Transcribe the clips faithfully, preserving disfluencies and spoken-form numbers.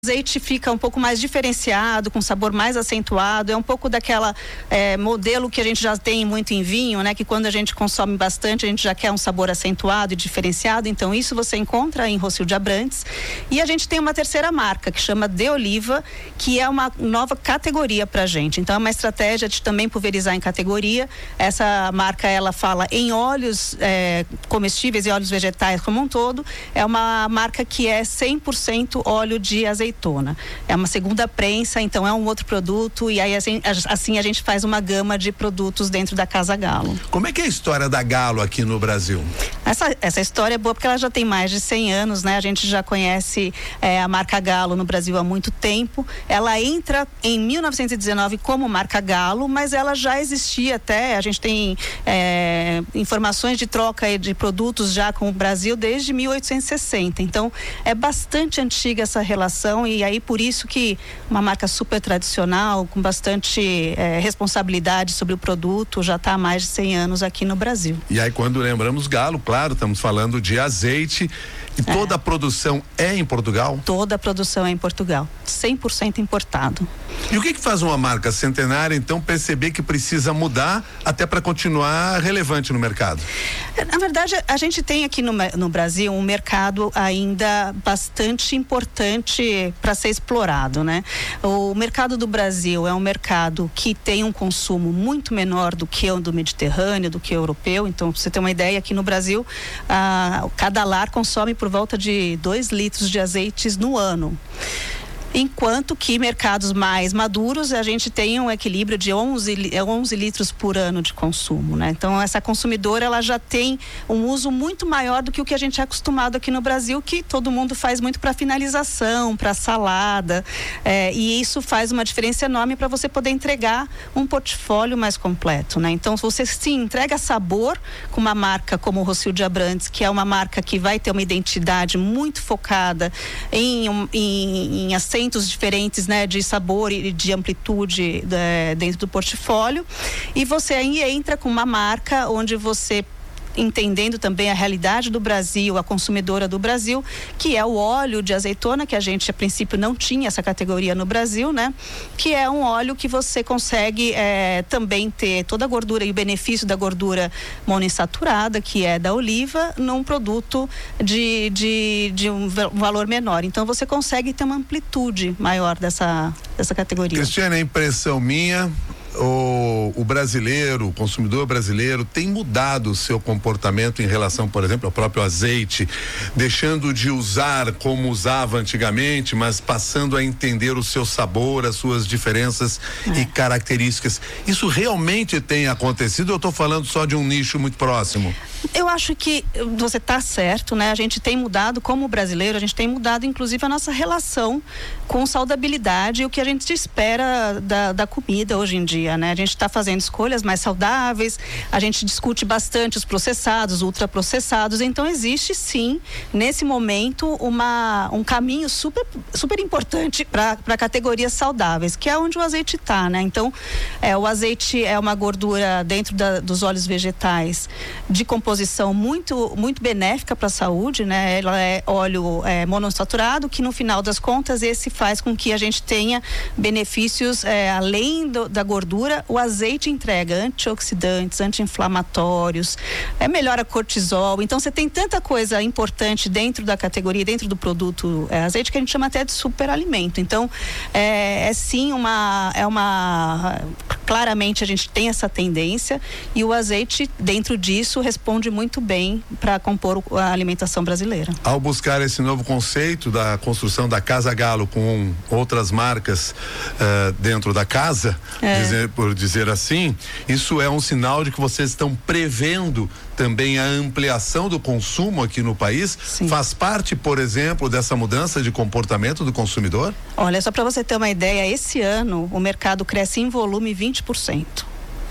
azeite fica um pouco mais diferenciado, com sabor mais acentuado, é um pouco daquela é, modelo que a gente já tem muito em vinho, né? Que quando a gente consome bastante, a gente já quer um sabor acentuado e diferenciado, então isso você encontra em Rossio de Abrantes. E a gente tem uma terceira marca, que chama De Oliva, que é uma nova categoria pra gente, então é uma estratégia de também pulverizar em categoria. Essa marca, ela fala em óleos é, comestíveis e óleos vegetais como um todo, é uma marca que é cem por cento óleo de azeite. É uma segunda prensa, então é um outro produto, e aí assim, assim a gente faz uma gama de produtos dentro da Casa Galo. Como é que é a história da Galo aqui no Brasil? Essa, essa história é boa porque ela já tem mais de cem anos, né? A gente já conhece é, a marca Galo no Brasil há muito tempo. Ela entra em mil novecentos e dezenove como marca Galo, mas ela já existia até, a gente tem é, informações de troca de produtos já com o Brasil desde mil oitocentos e sessenta, então é bastante antiga essa relação. E aí por isso que uma marca super tradicional, com bastante é, responsabilidade sobre o produto, já está há mais de cem anos aqui no Brasil. E aí quando lembramos Galo, claro, estamos falando de azeite. E é. toda a produção é em Portugal? Toda a produção é em Portugal, cem por cento importado. E o que que faz uma marca centenária então perceber que precisa mudar até para continuar relevante no mercado? Na verdade, a gente tem aqui no, no Brasil um mercado ainda bastante importante para ser explorado, né? O mercado do Brasil é um mercado que tem um consumo muito menor do que o do Mediterrâneo, do que o europeu. Então, pra você ter uma ideia, aqui no Brasil, ah, cada lar consome por volta de dois litros de azeites no ano. Enquanto que mercados mais maduros, a gente tem um equilíbrio de onze litros por ano de consumo, né? Então, essa consumidora, ela já tem um uso muito maior do que o que a gente é acostumado aqui no Brasil, que todo mundo faz muito para finalização, para salada, é, e isso faz uma diferença enorme para você poder entregar um portfólio mais completo, né? Então, você sim entrega sabor com uma marca como o Rossio de Abrantes, que é uma marca que vai ter uma identidade muito focada em, em, em acentos diferentes, né, de sabor e de amplitude é, dentro do portfólio, e você aí entra com uma marca onde você, entendendo também a realidade do Brasil, a consumidora do Brasil, que é o óleo de azeitona, que a gente a princípio não tinha essa categoria no Brasil, né? Que é um óleo que você consegue é, também ter toda a gordura e o benefício da gordura monoinsaturada, que é da oliva, num produto de, de, de um valor menor. Então você consegue ter uma amplitude maior dessa, dessa categoria. Cristiane, a impressão minha, O, o brasileiro, o consumidor brasileiro tem mudado o seu comportamento em relação, por exemplo, ao próprio azeite, deixando de usar como usava antigamente, mas passando a entender o seu sabor, as suas diferenças é. e características. Isso realmente tem acontecido ou eu estou falando só de um nicho muito próximo? Eu acho que você está certo, né? A gente tem mudado, como brasileiro, a gente tem mudado inclusive a nossa relação com saudabilidade e o que a gente espera da, da comida hoje em dia, né? A gente está fazendo escolhas mais saudáveis, a gente discute bastante os processados, ultraprocessados, então existe sim, nesse momento, uma, um caminho super, super importante para para categorias saudáveis, que é onde o azeite está, né? Então, é, o azeite é uma gordura dentro da, dos óleos vegetais de composição composição muito, muito benéfica para a saúde, né? Ela é óleo é, monoinsaturado, que no final das contas esse faz com que a gente tenha benefícios é, além do, da gordura. O azeite entrega antioxidantes, anti-inflamatórios, é, melhora cortisol. Então você tem tanta coisa importante dentro da categoria, dentro do produto é, azeite, que a gente chama até de superalimento. Então é, é sim uma, é uma claramente a gente tem essa tendência e o azeite dentro disso responde muito bem para compor a alimentação brasileira. Ao buscar esse novo conceito da construção da Casa Galo com outras marcas uh, dentro da casa, é. dizer, por dizer assim, isso é um sinal de que vocês estão prevendo também a ampliação do consumo aqui no país? Sim. Faz parte, por exemplo, dessa mudança de comportamento do consumidor? Olha, só para você ter uma ideia, esse ano o mercado cresce em volume vinte por cento.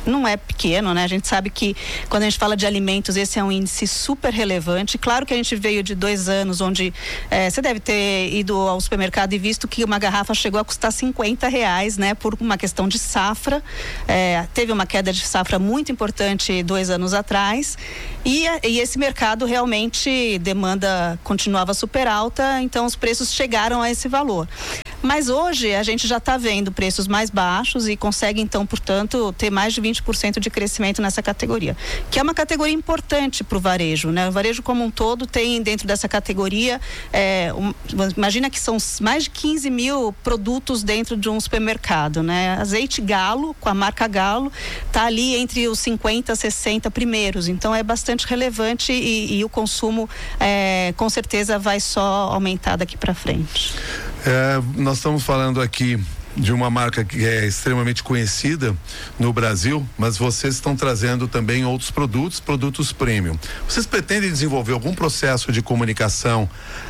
não é pequeno, né? A gente sabe que quando a gente fala de alimentos, esse é um índice super relevante. Claro que a gente veio de dois anos onde é, você deve ter ido ao supermercado e visto que uma garrafa chegou a custar cinquenta reais, né? Por uma questão de safra. É, teve uma queda de safra muito importante dois anos atrás e, e esse mercado realmente demanda continuava super alta, então os preços chegaram a esse valor. Mas hoje a gente já está vendo preços mais baixos e consegue então, portanto, ter mais de vinte por cento de crescimento nessa categoria, que é uma categoria importante para o varejo, né? O varejo como um todo tem dentro dessa categoria, é, um, imagina que são mais de quinze mil produtos dentro de um supermercado, né? Azeite Galo, com a marca Galo, está ali entre os cinquenta, sessenta primeiros, então é bastante relevante e, e o consumo é, com certeza vai só aumentar daqui para frente. É, nós estamos falando aqui de uma marca que é extremamente conhecida no Brasil, mas vocês estão trazendo também outros produtos, produtos premium. Vocês pretendem desenvolver algum processo de comunicação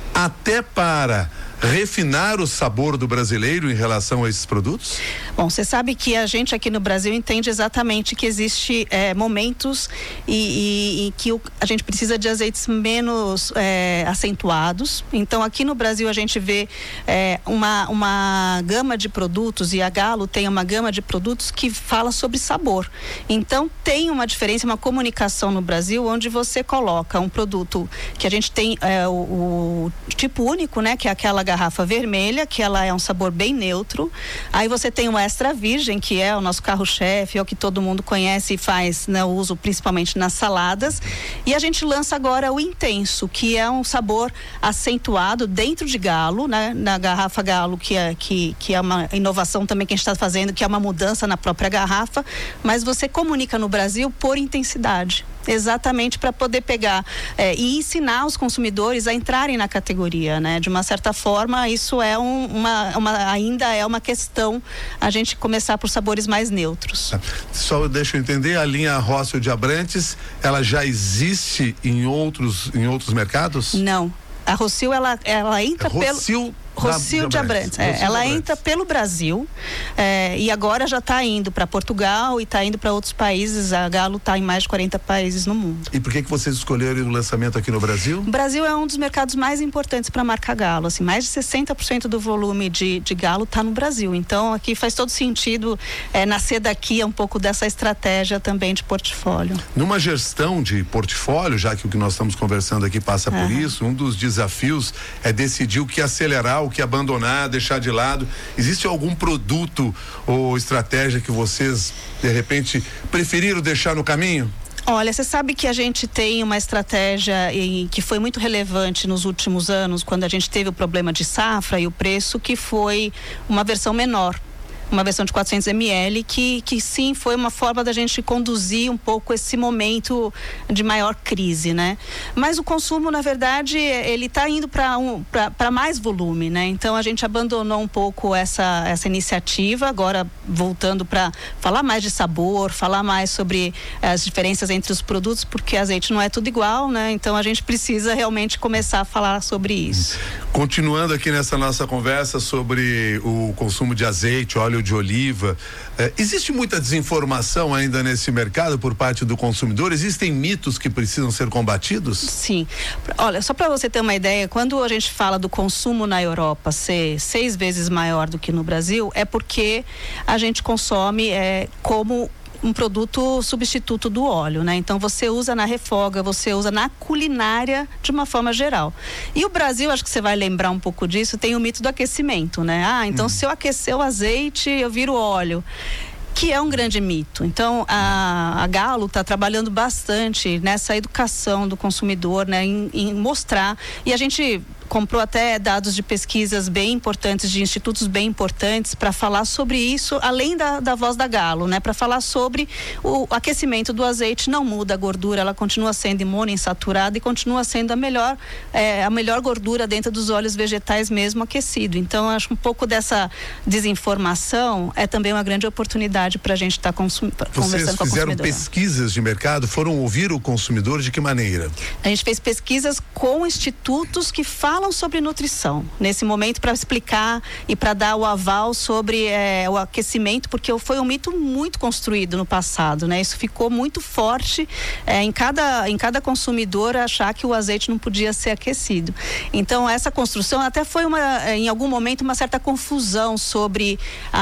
até para refinar o sabor do brasileiro em relação a esses produtos? Bom, você sabe que a gente aqui no Brasil entende exatamente que existe é, momentos e, e, e que o, a gente precisa de azeites menos é, acentuados. Então aqui no Brasil a gente vê é, uma, uma gama de produtos e a Galo tem uma gama de produtos que fala sobre sabor. Então tem uma diferença, uma comunicação no Brasil onde você coloca um produto que a gente tem é, o, o tipo único, né? Que é aquela garrafa vermelha, que ela é um sabor bem neutro. Aí você tem o extra virgem, que é o nosso carro-chefe, é o que todo mundo conhece e faz, né, o uso principalmente nas saladas. E a gente lança agora o intenso, que é um sabor acentuado dentro de Galo, né, na garrafa Galo, que é, que, que é uma inovação também que a gente está fazendo, que é uma mudança na própria garrafa, mas você comunica no Brasil por intensidade. Exatamente para poder pegar é, e ensinar os consumidores a entrarem na categoria, né? De uma certa forma, isso é um, uma, uma, ainda é uma questão a gente começar por sabores mais neutros. Só deixa eu entender, a linha Rossio de Abrantes, ela já existe em outros, em outros mercados? Não. A Rossio, ela, ela entra é Rossio pelo... Rossio de Abrantes, é, Rossio ela de Abrantes. entra pelo Brasil é, e agora já está indo para Portugal e está indo para outros países. A Galo está em mais de quarenta países no mundo. E por que que vocês escolheram o lançamento aqui no Brasil? O Brasil é um dos mercados mais importantes para a marca Galo, assim, mais de sessenta por cento do volume de, de Galo está no Brasil, então aqui faz todo sentido é, nascer daqui um pouco dessa estratégia também de portfólio. Numa gestão de portfólio, já que o que nós estamos conversando aqui passa por Uhum. isso, um dos desafios é decidir o que acelerar, o que abandonar, deixar de lado. Existe algum produto ou estratégia que vocês, de repente, preferiram deixar no caminho? Olha, você sabe que a gente tem uma estratégia e, que foi muito relevante nos últimos anos, quando a gente teve o problema de safra e o preço, que foi uma versão menor. Uma versão de quatrocentos mililitros, que, que sim, foi uma forma da gente conduzir um pouco esse momento de maior crise, né? Mas o consumo, na verdade, ele está indo para um, para mais volume, né? Então a gente abandonou um pouco essa, essa iniciativa, agora voltando para falar mais de sabor, falar mais sobre as diferenças entre os produtos, porque azeite não é tudo igual, né? Então a gente precisa realmente começar a falar sobre isso. Continuando aqui nessa nossa conversa sobre o consumo de azeite, óleo de oliva, eh, existe muita desinformação ainda nesse mercado por parte do consumidor? Existem mitos que precisam ser combatidos? Sim. Olha, só para você ter uma ideia, quando a gente fala do consumo na Europa ser seis vezes maior do que no Brasil, é porque a gente consome é, como um produto substituto do óleo, né? Então você usa na refoga, você usa na culinária de uma forma geral. E o Brasil, acho que você vai lembrar um pouco disso, tem o mito do aquecimento, né? Ah, então hum. se eu aquecer o azeite, eu viro óleo. Que é um grande mito. Então, a, a Galo está trabalhando bastante nessa educação do consumidor, né? Em, em mostrar, e a gente comprou até dados de pesquisas bem importantes, de institutos bem importantes, para falar sobre isso, além da, da voz da Galo, né? Para falar sobre o aquecimento do azeite, não muda a gordura, ela continua sendo monoinsaturada e continua sendo a melhor, é, a melhor gordura dentro dos óleos vegetais mesmo aquecido. Então, acho um pouco dessa desinformação é também uma grande oportunidade para a gente estar tá consum- conversando com a consumidora. Vocês fizeram pesquisas de mercado, foram ouvir o consumidor de que maneira? A gente fez pesquisas com institutos que falam falam sobre nutrição nesse momento para explicar e para dar o aval sobre é, o aquecimento, porque foi um mito muito construído no passado, né? Isso ficou muito forte é, em cada, em cada consumidor achar que o azeite não podia ser aquecido. Então, essa construção até foi uma, em algum momento, uma certa confusão sobre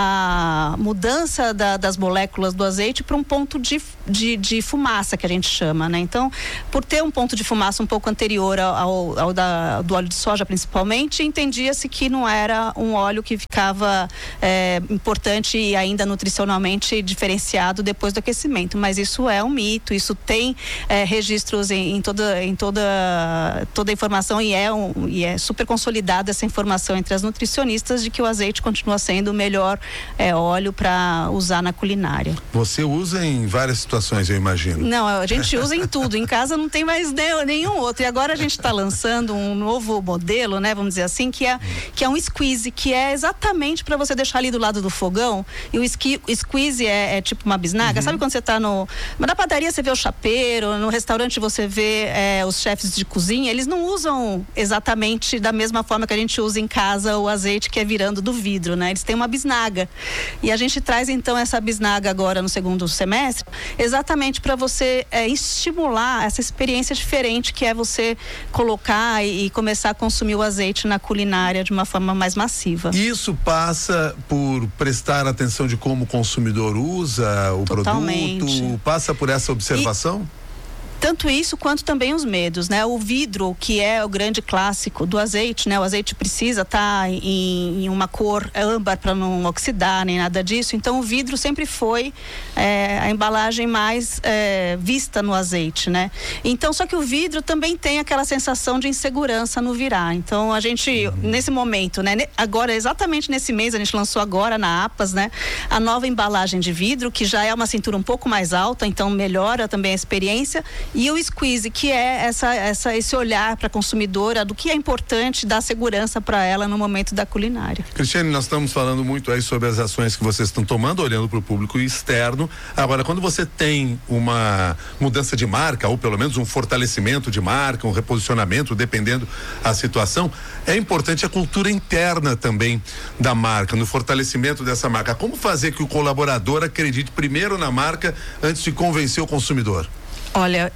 a mudança da, das moléculas do azeite para um ponto de, de, de fumaça, que a gente chama, né? Então, por ter um ponto de fumaça um pouco anterior ao, ao da, do óleo de soja, principalmente, entendia-se que não era um óleo que ficava é, importante e ainda nutricionalmente diferenciado depois do aquecimento. Mas isso é um mito, isso tem é, registros em, em, toda, em toda, toda a informação e é, um, e é super consolidada essa informação entre as nutricionistas de que o azeite continua sendo o melhor é, óleo para usar na culinária. Você usa em várias situações, eu imagino. Não, a gente usa em tudo. Em casa não tem mais nenhum outro. E agora a gente está lançando um novo modelo, né? Vamos dizer assim, que é, que é um squeeze, que é exatamente para você deixar ali do lado do fogão. E o esqui, squeeze é, é tipo uma bisnaga. Uhum. Sabe quando você está no... Na padaria você vê o chapeiro, no restaurante você vê é, os chefes de cozinha, eles não usam exatamente da mesma forma que a gente usa em casa o azeite que é virando do vidro, né? Eles têm uma bisnaga. E a gente traz então essa bisnaga agora no segundo semestre, exatamente para você é, estimular essa experiência diferente que é você colocar e, e começar a consumir o azeite na culinária de uma forma mais massiva. Isso passa por prestar atenção de como o consumidor usa o Totalmente. Produto, passa por essa observação? E... Tanto isso quanto também os medos, né? O vidro, que é o grande clássico do azeite, né? O azeite precisa estar tá em, em uma cor âmbar para não oxidar, nem nada disso. Então, o vidro sempre foi é, a embalagem mais é, vista no azeite, né? Então, só que o vidro também tem aquela sensação de insegurança no virar. Então, a gente, uhum. nesse momento, né? Agora, exatamente nesse mês, a gente lançou agora na APAS, né? A nova embalagem de vidro, que já é uma cintura um pouco mais alta, então melhora também a experiência. E o squeeze, que é essa, essa, esse olhar para a consumidora do que é importante dar segurança para ela no momento da culinária. Cristiane, nós estamos falando muito aí sobre as ações que vocês estão tomando, olhando para o público externo. Agora, quando você tem uma mudança de marca, ou pelo menos um fortalecimento de marca, um reposicionamento, dependendo da situação, é importante a cultura interna também da marca, no fortalecimento dessa marca. Como fazer que o colaborador acredite primeiro na marca antes de convencer o consumidor? Olha,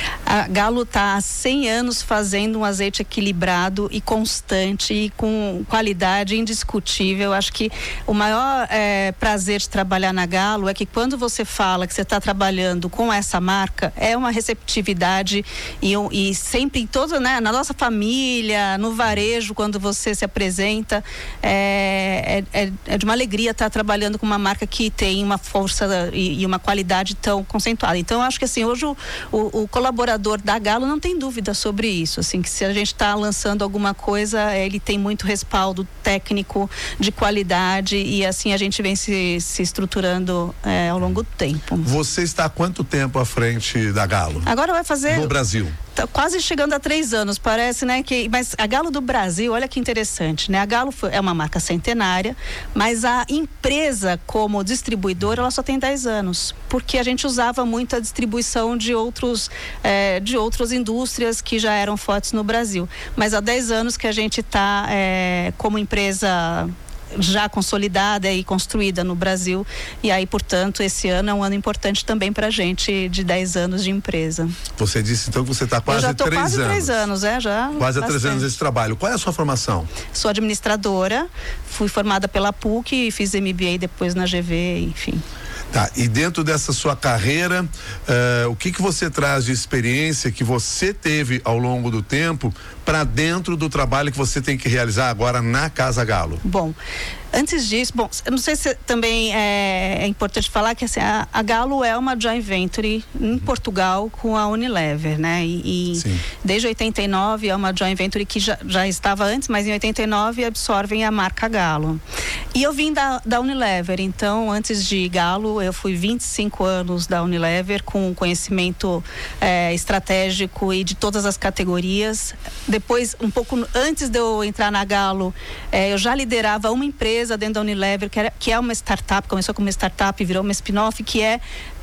a Galo está há cem anos fazendo um azeite equilibrado e constante e com qualidade indiscutível. Acho que o maior é, prazer de trabalhar na Galo é que quando você fala que você está trabalhando com essa marca, é uma receptividade e, e sempre em toda, né, na nossa família, no varejo, quando você se apresenta, é, é, é de uma alegria estar trabalhando com uma marca que tem uma força e, e uma qualidade tão conceituada. Então, eu acho que assim, hoje o O, o colaborador da Galo não tem dúvida sobre isso, assim, que se a gente está lançando alguma coisa, ele tem muito respaldo técnico, de qualidade, e assim a gente vem se, se estruturando é, ao longo do tempo. Você está há quanto tempo à frente da Galo? Agora vai fazer... No Brasil. Tá quase chegando a três anos, parece, né? Que, mas a Galo do Brasil, olha que interessante, né? A Galo foi, é uma marca centenária, mas a empresa como distribuidora, ela só tem dez anos, porque a gente usava muito a distribuição de outros, eh, de outras indústrias que já eram fortes no Brasil. Mas há dez anos que a gente está eh, como empresa já consolidada e construída no Brasil, e aí, portanto, esse ano é um ano importante também para a gente, de dez anos de empresa. Você disse então que você está quase Eu já tô três quase anos. três anos, é, já. Quase há três anos esse trabalho. Qual é a sua formação? Sou administradora, fui formada pela P U C e fiz M B A depois na G V, enfim. Tá, e dentro dessa sua carreira, uh, o que que você traz de experiência que você teve ao longo do tempo para dentro do trabalho que você tem que realizar agora na Casa Galo? Bom, antes disso, bom, eu não sei se também é, é importante falar que assim, a, a Galo é uma joint venture em Portugal com a Unilever, né? E, e desde oitenta e nove é uma joint venture que já, já estava antes, mas em oitenta e nove absorvem a marca Galo. E eu vim da, da Unilever, então antes de Galo eu fui vinte e cinco anos da Unilever com conhecimento é, estratégico e de todas as categorias. Depois, um pouco antes de eu entrar na Galo, é, eu já liderava uma empresa dentro da Unilever, que, era, que é uma startup, começou como uma startup e virou uma spin-off, que é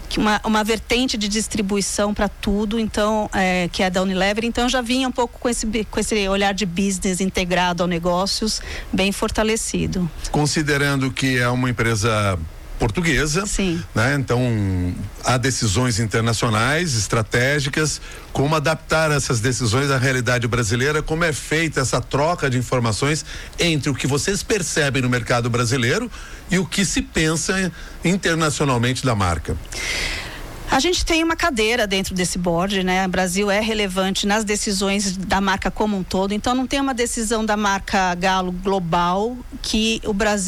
uma, uma vertente de distribuição para tudo, então, é, que é da Unilever, então já vinha um pouco com esse, com esse olhar de business integrado ao negócios, bem fortalecido. Considerando que é uma empresa portuguesa, sim, né? Então há decisões internacionais, estratégicas, como adaptar essas decisões à realidade brasileira, como é feita essa troca de informações entre o que vocês percebem no mercado brasileiro e o que se pensa internacionalmente da marca. A gente tem uma cadeira dentro desse board, né? O Brasil é relevante nas decisões da marca como um todo, então não tem uma decisão da marca Galo global que o Brasil